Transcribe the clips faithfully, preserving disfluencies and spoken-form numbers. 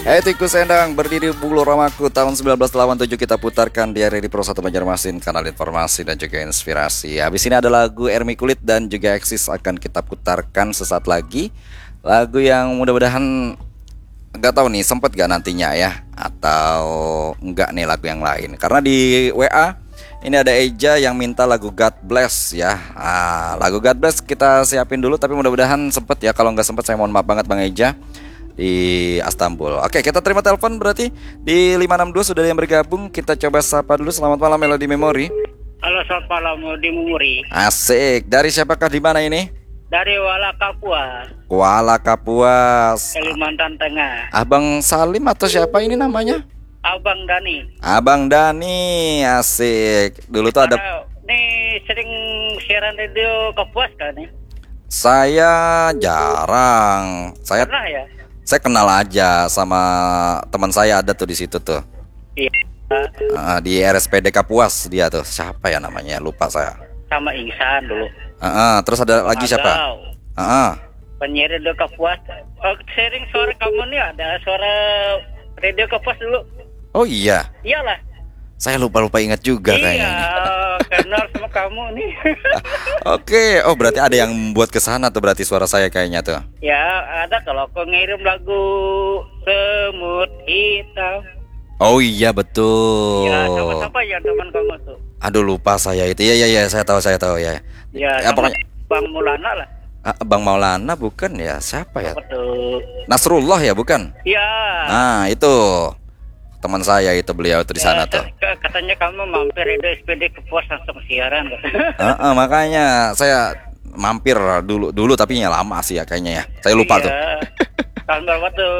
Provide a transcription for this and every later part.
Hei tikus endang, berdiri bulu Ramaku tahun seribu sembilan ratus delapan puluh tujuh kita putarkan di R R I Pro satu Banjarmasin, kanal informasi dan juga inspirasi. Habis ini ada lagu Ermi Kulit dan juga Eksis akan kita putarkan sesaat lagi. Lagu yang mudah-mudahan nggak tahu nih sempet gak nantinya ya, atau enggak nih lagu yang lain. Karena di W A ini ada Eja yang minta lagu God Bless ya. Ah, lagu God Bless kita siapin dulu, tapi mudah-mudahan sempet ya. Kalau nggak sempet saya mohon maaf banget Bang Eja di Istanbul. Oke, kita terima telepon berarti di lima enam dua sudah ada yang bergabung. Kita coba sapa dulu. Selamat malam Melody Memori. Halo, selamat malam di Memori. Asik. Dari siapakah, di mana ini? Dari Kuala Kapuas. Kuala Kapuas. Kalimantan Tengah. Abang Salim atau siapa ini namanya? Abang Dani. Abang Dani, asik. Dulu tuh ada. Nih sering siaran radio Kapuas kan nih? Saya jarang. Saya Pernah ya? Saya kenal aja sama teman saya, ada tuh di situ tuh. Iya. Uh, di R S P D Kapuas dia tuh. Siapa ya namanya? Lupa saya. Sama Ingsan dulu. Uh, uh, terus ada lagi siapa? Uh, uh. Penyiar radio Kapuas. Oh, sering suara kamu nih, ada suara radio Kapuas dulu. Oh iya. Iyalah. Saya lupa-lupa ingat juga iya, kayaknya. Iya, kenal sama kamu nih. Oke, oh berarti ada yang buat kesana tuh berarti suara saya kayaknya tuh. Ya, ada kalau kau ngirim lagu Semut Hitam. Oh iya betul. Ya, sama siapa ya teman kamu tuh? Aduh lupa saya itu. Iya iya iya, saya tahu saya tahu ya. Ya, ya pokoknya Bang Maulana lah. Ah, Bang Maulana bukan ya? Siapa ya? Betul. Nasrullah ya bukan? Iya. Nah, itu. Teman saya itu, beliau itu di sana ya, tuh. Katanya kamu mampir itu S P D Kapuas langsung siaran. Uh, uh, makanya saya mampir dulu dulu tapi ya lama sih ya kayaknya ya. Saya lupa iya. tuh. Tahun berapa tuh?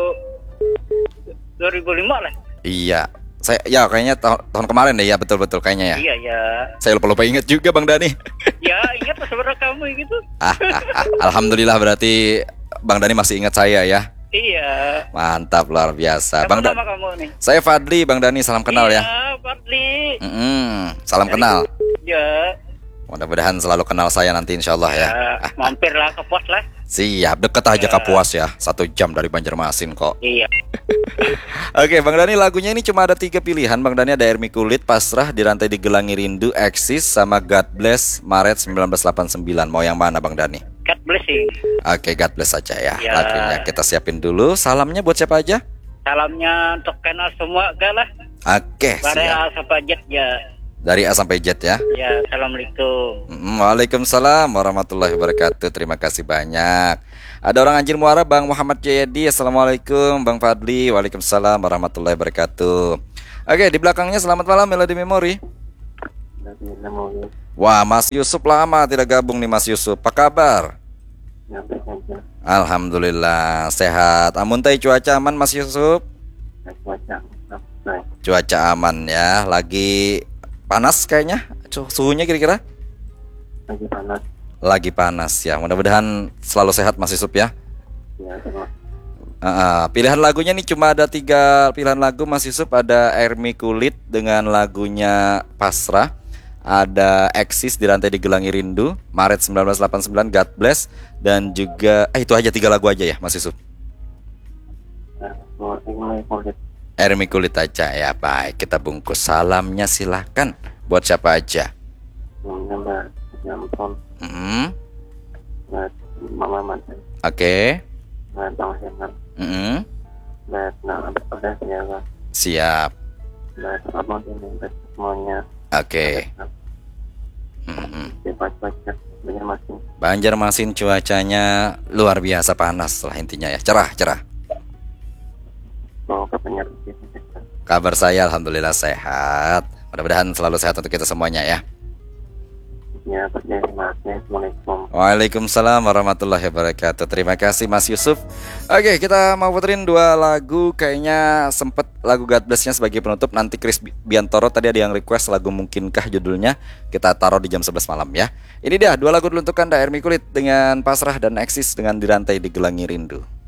dua ribu lima lah. Iya. Saya ya kayaknya tahun, tahun kemarin deh ya, betul-betul kayaknya ya. Iya ya. Saya lupa-lupa ingat juga Bang Dani. Ya, ingat suara kamu gitu. ah, ah, ah, alhamdulillah berarti Bang Dani masih ingat saya ya. Iya. Mantap, luar biasa. Siapa Bang nama kamu nih? Saya Fadli, Bang Dani, salam kenal iya, ya. Iya, Fadli. Mm -mm, salam Dari kenal. Ya. Mudah-mudahan selalu kenal saya nanti insya Allah ya. ya mampirlah ke pos lah. Siap, deket aja ya. Kapuas ya. Satu jam dari Banjarmasin kok. Iya. Oke, Bang Dani, lagunya ini cuma ada tiga pilihan. Bang Dani ada Ermi Kulit, Pasrah, Dirantai Digelangi Rindu, Eksis, sama God Bless, Maret seribu sembilan ratus delapan puluh sembilan. Mau yang mana Bang Dani? God Bless sih. Oke, God Bless saja ya, ya. lagunya kita siapin dulu. Salamnya buat siapa aja? Salamnya untuk kenal semua gak lah. Oke, dari A siap. sampai Z ya. Dari A sampai Z ya. Ya, assalamualaikum. Waalaikumsalam warahmatullahi wabarakatuh. Terima kasih banyak. Ada orang Anjir Muara, Bang Muhammad Jayadi. Assalamualaikum Bang Fadli. Waalaikumsalam warahmatullahi wabarakatuh. Oke, di belakangnya selamat malam Melody Memori. Wah, Mas Yusuf lama tidak gabung nih Mas Yusuf. Apa kabar? Alhamdulillah sehat. Amun teh cuaca aman Mas Yusuf? Cuaca aman ya. Lagi panas kayaknya. Suhunya kira-kira? Lagi panas. Lagi panas ya. Mudah-mudahan selalu sehat Mas Yusuf ya. Ya, sama. Uh, pilihan lagunya nih cuma ada tiga pilihan lagu Mas Yusuf. Ada Ermi Kulit dengan lagunya Pasrah, ada Eksis, Dirantai Digelangi Rindu, Maret seribu sembilan ratus delapan puluh sembilan, God Bless, dan juga eh itu aja tiga lagu aja ya Mas Yusuf. Ermi Kulit aja ya. Baik, kita bungkus. Salamnya silahkan buat siapa aja. Mm-hmm. Oke. Mm-hmm. Siap. Oke. Mm-hmm. Banjarmasin cuacanya luar biasa panas lah intinya ya. Cerah, cerah. Kabar saya alhamdulillah sehat. Mudah-mudahan selalu sehat untuk kita semuanya ya. Ya, Assalamualaikum. Waalaikumsalam warahmatullahi wabarakatuh. Terima kasih Mas Yusuf. Oke, kita mau puterin dua lagu. Kayaknya sempet lagu God Bless-nya sebagai penutup. Nanti Chris Biantoro tadi ada yang request lagu Mungkinkah judulnya. Kita taruh di jam sebelas malam ya. Ini dia dua lagu dulu untuk Anda, Ermi Kulit dengan Pasrah dan Eksis dengan Dirantai Digelangi Rindu.